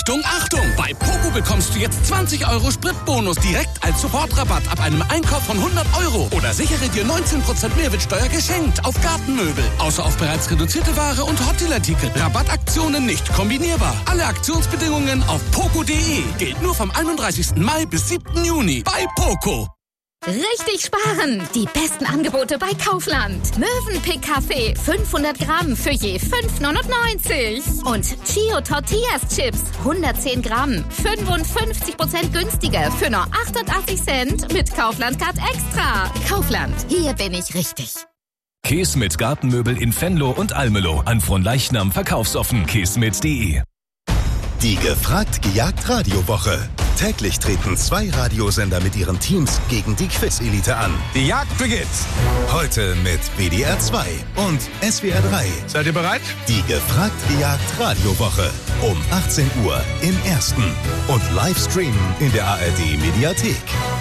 Achtung, Achtung! Bei Poco bekommst du jetzt 20 € Spritbonus direkt als Sofortrabatt ab einem Einkauf von 100 € oder sichere dir 19% Mehrwertsteuer geschenkt auf Gartenmöbel. Außer auf bereits reduzierte Ware und Hotdealer-Ticket. Rabattaktionen nicht kombinierbar. Alle Aktionsbedingungen auf poco.de. Gilt nur vom 31. Mai bis 7. Juni bei Poco. Richtig sparen! Die besten Angebote bei Kaufland. Mövenpick Kaffee 500 Gramm für je 5,99. Und Chio Tortillas Chips 110 Gramm 55% günstiger für nur 88 Cent mit Kaufland Card Extra. Kaufland, hier bin ich richtig. Keesmit Gartenmöbel in Venlo und Almelo. An Fronleichnam verkaufsoffen. keesmit.de. Die Gefragt-Gejagt-Radio-Woche. Täglich treten 2 Radiosender mit ihren Teams gegen die Quiz-Elite an. Die Jagd beginnt. Heute mit WDR 2 und SWR 3. Seid ihr bereit? Die Gefragt-Gejagt-Radio-Woche. Um 18 Uhr im Ersten. Und Livestreamen in der ARD-Mediathek.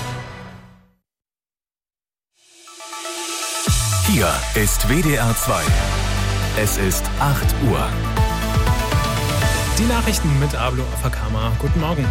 Hier ist WDR 2. Es ist 8 Uhr. Die Nachrichten mit Ablo Afakama. Guten Morgen.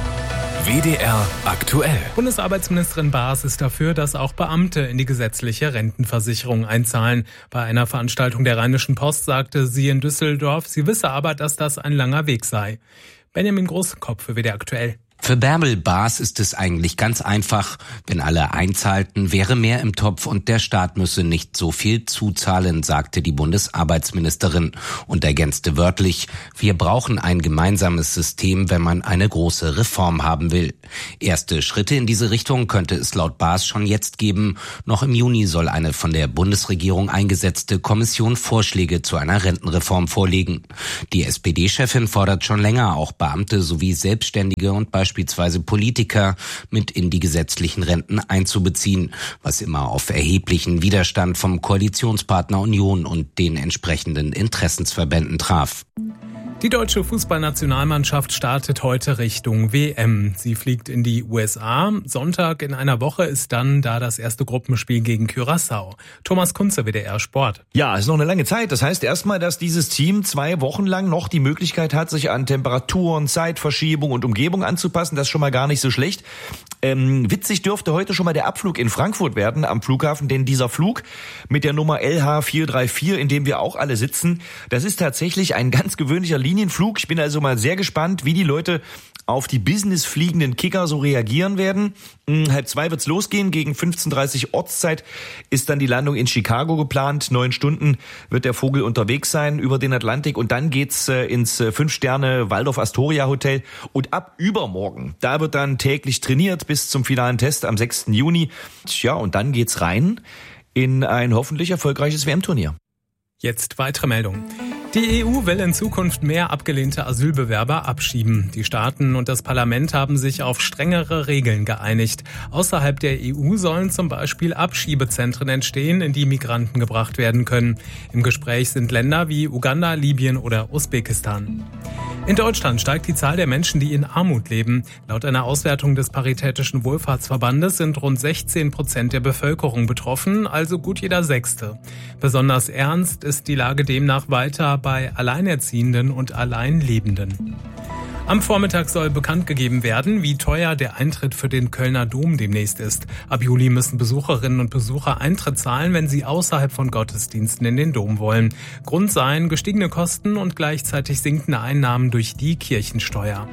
WDR aktuell. Bundesarbeitsministerin Baas ist dafür, dass auch Beamte in die gesetzliche Rentenversicherung einzahlen. Bei einer Veranstaltung der Rheinischen Post sagte sie in Düsseldorf, sie wisse aber, dass das ein langer Weg sei. Benjamin Großkopf für WDR aktuell. Für Bärbel Baas ist es eigentlich ganz einfach. Wenn alle einzahlten, wäre mehr im Topf und der Staat müsse nicht so viel zuzahlen, sagte die Bundesarbeitsministerin und ergänzte wörtlich, wir brauchen ein gemeinsames System, wenn man eine große Reform haben will. Erste Schritte in diese Richtung könnte es laut Baas schon jetzt geben. Noch im Juni soll eine von der Bundesregierung eingesetzte Kommission Vorschläge zu einer Rentenreform vorlegen. Die SPD-Chefin fordert schon länger, auch Beamte sowie Selbstständige und beispielsweise Politiker mit in die gesetzlichen Renten einzubeziehen, was immer auf erheblichen Widerstand vom Koalitionspartner Union und den entsprechenden Interessensverbänden traf. Die deutsche Fußballnationalmannschaft startet heute Richtung WM. Sie fliegt in die USA. Sonntag in einer Woche ist dann da das erste Gruppenspiel gegen Curaçao. Thomas Kunze, WDR Sport. Ja, es ist noch eine lange Zeit. Das heißt erstmal, dass dieses Team 2 Wochen lang noch die Möglichkeit hat, sich an Temperaturen, Zeitverschiebung und Umgebung anzupassen. Das ist schon mal gar nicht so schlecht. Witzig dürfte heute schon mal der Abflug in Frankfurt werden am Flughafen, denn dieser Flug mit der Nummer LH434, in dem wir auch alle sitzen, das ist tatsächlich ein ganz gewöhnlicher Linienflug. Ich bin also mal sehr gespannt, wie die Leute auf die businessfliegenden Kicker so reagieren werden. 1:30 wird's losgehen. Gegen 15:30 Ortszeit ist dann die Landung in Chicago geplant. 9 Stunden wird der Vogel unterwegs sein über den Atlantik und dann geht's ins 5-Sterne Waldorf Astoria Hotel und ab übermorgen, da wird dann täglich trainiert bis zum finalen Test am 6. Juni. Tja, und dann geht's rein in ein hoffentlich erfolgreiches WM-Turnier. Jetzt weitere Meldungen. Die EU will in Zukunft mehr abgelehnte Asylbewerber abschieben. Die Staaten und das Parlament haben sich auf strengere Regeln geeinigt. Außerhalb der EU sollen zum Beispiel Abschiebezentren entstehen, in die Migranten gebracht werden können. Im Gespräch sind Länder wie Uganda, Libyen oder Usbekistan. In Deutschland steigt die Zahl der Menschen, die in Armut leben. Laut einer Auswertung des Paritätischen Wohlfahrtsverbandes sind rund 16% der Bevölkerung betroffen, also gut jeder Sechste. Besonders ernst ist die Lage demnach weiter bei Alleinerziehenden und Alleinlebenden. Am Vormittag soll bekannt gegeben werden, wie teuer der Eintritt für den Kölner Dom demnächst ist. Ab Juli müssen Besucherinnen und Besucher Eintritt zahlen, wenn sie außerhalb von Gottesdiensten in den Dom wollen. Grund seien gestiegene Kosten und gleichzeitig sinkende Einnahmen durch die Kirchensteuer.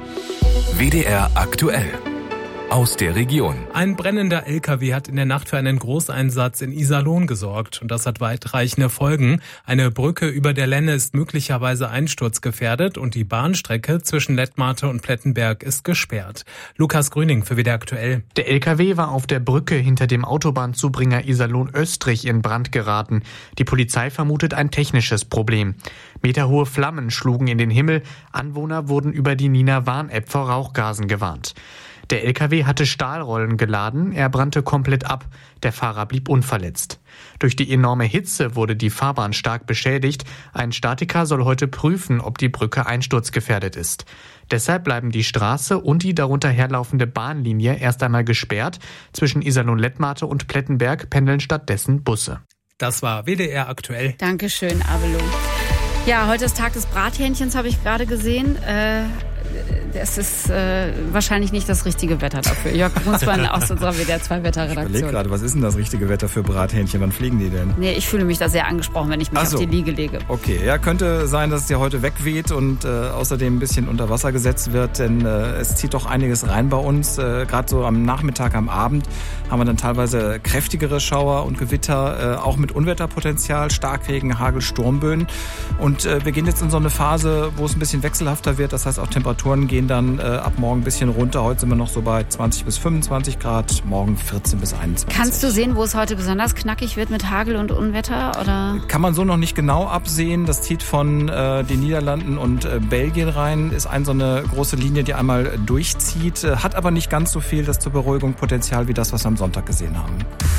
WDR aktuell. Aus der Region. Ein brennender LKW hat in der Nacht für einen Großeinsatz in Iserlohn gesorgt und das hat weitreichende Folgen. Eine Brücke über der Lenne ist möglicherweise einsturzgefährdet und die Bahnstrecke zwischen Lettmate und Plettenberg ist gesperrt. Lukas Grüning für WDR aktuell. Der LKW war auf der Brücke hinter dem Autobahnzubringer Iserlohn-Östrich in Brand geraten. Die Polizei vermutet ein technisches Problem. Meterhohe Flammen schlugen in den Himmel. Anwohner wurden über die Nina-Warn-App vor Rauchgasen gewarnt. Der LKW hatte Stahlrollen geladen, er brannte komplett ab. Der Fahrer blieb unverletzt. Durch die enorme Hitze wurde die Fahrbahn stark beschädigt. Ein Statiker soll heute prüfen, ob die Brücke einsturzgefährdet ist. Deshalb bleiben die Straße und die darunter herlaufende Bahnlinie erst einmal gesperrt. Zwischen Iserlohn-Lettmate und Plettenberg pendeln stattdessen Busse. Das war WDR aktuell. Dankeschön, Avelo. Ja, heute ist Tag des Brathähnchens, habe ich gerade gesehen. es ist wahrscheinlich nicht das richtige Wetter dafür. Jörg Brunsmann aus unserer WDR-2-Wetterredaktion. Ich überlege gerade, was ist denn das richtige Wetter für Brathähnchen? Wann fliegen die denn? Nee, ich fühle mich da sehr angesprochen, wenn ich mich auf die Liege lege. Okay, ja, könnte sein, dass es ja heute wegweht und außerdem ein bisschen unter Wasser gesetzt wird, denn es zieht doch einiges rein bei uns. Gerade so am Nachmittag, am Abend haben wir dann teilweise kräftigere Schauer und Gewitter, auch mit Unwetterpotenzial, Starkregen, Hagel, Sturmböen. Und wir gehen jetzt in so eine Phase, wo es ein bisschen wechselhafter wird. Das heißt, auch Temperaturen gehen dann ab morgen ein bisschen runter. Heute sind wir noch so bei 20 bis 25 Grad, morgen 14 bis 21. Kannst du sehen, wo es heute besonders knackig wird mit Hagel und Unwetter? Oder? Kann man so noch nicht genau absehen. Das zieht von den Niederlanden und Belgien rein. Ist so eine große Linie, die einmal durchzieht. Hat aber nicht ganz so viel das zur Beruhigung Potenzial wie das, was wir am Sonntag gesehen haben.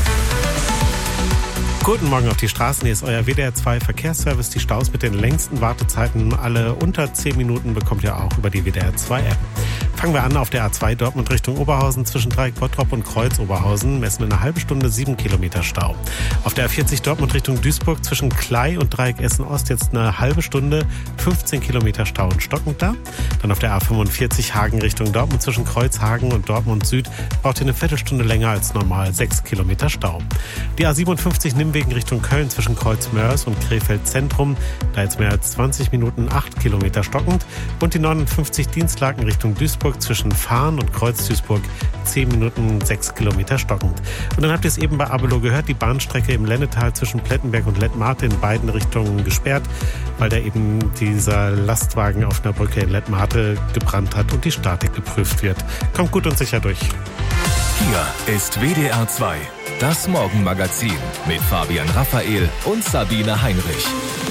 Guten Morgen auf die Straßen. Hier ist euer WDR2 Verkehrsservice. Die Staus mit den längsten Wartezeiten, alle unter 10 Minuten, bekommt ihr auch über die WDR2-App. Fangen wir an auf der A2 Dortmund Richtung Oberhausen. Zwischen Dreieck Bottrop und Kreuz Oberhausen messen wir eine halbe Stunde 7 Kilometer Stau. Auf der A40 Dortmund Richtung Duisburg zwischen Klei und Dreieck Essen-Ost jetzt eine halbe Stunde 15 Kilometer Stau und stockend da. Dann auf der A45 Hagen Richtung Dortmund zwischen Kreuzhagen und Dortmund Süd braucht ihr eine Viertelstunde länger als normal 6 Kilometer Stau. Die A57 Nimwegen Richtung Köln zwischen Kreuz-Mörs und Krefeld Zentrum, da jetzt mehr als 20 Minuten 8 Kilometer stockend. Und die 59 Dienstlaken Richtung Duisburg zwischen Fahren und Kreuz-Duisburg 10 Minuten 6 Kilometer stockend. Und dann habt ihr es eben bei Abelo gehört, die Bahnstrecke im Lennetal zwischen Plettenberg und Lettmate in beiden Richtungen gesperrt, weil da eben dieser Lastwagen auf einer Brücke in Lettmate gebrannt hat und die Statik geprüft wird. Kommt gut und sicher durch. Hier ist WDR 2, das Morgenmagazin mit Fabian Raphael und Sabine Heinrich.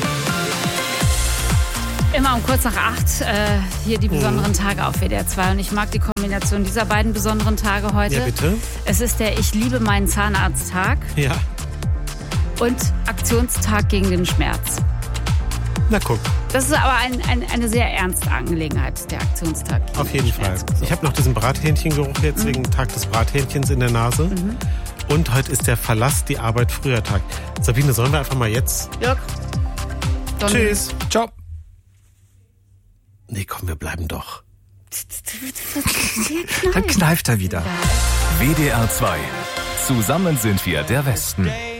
Immer um kurz nach 8 hier die besonderen Tage auf WDR 2 und ich mag die Kombination dieser beiden besonderen Tage heute. Ja, bitte. Es ist der Ich liebe meinen Zahnarzt-Tag. Ja. Und Aktionstag gegen den Schmerz. Na guck. Das ist aber eine sehr ernste Angelegenheit, der Aktionstag. Auf jeden Fall. Ich habe noch diesen Brathähnchengeruch jetzt wegen Tag des Brathähnchens in der Nase. Und heute ist der Verlass die Arbeit früher Tag. Sabine, sollen wir einfach mal jetzt? Jörg. Tschüss. Ciao. Nee, komm, wir bleiben doch. Dann kneift er wieder. WDR 2. Zusammen sind wir der Westen.